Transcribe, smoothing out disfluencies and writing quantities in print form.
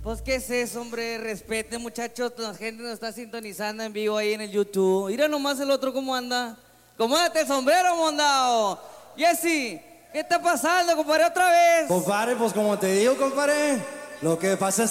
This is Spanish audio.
Pues, ¿qué es eso, hombre? Respete, muchachos. La gente nos está sintonizando en vivo ahí en el YouTube. Mira nomás el otro cómo anda. Acomódate el sombrero, mondao. Jessy, ¿qué está pasando, compadre, otra vez? Compadre, pues como te digo, compadre, lo que pasa es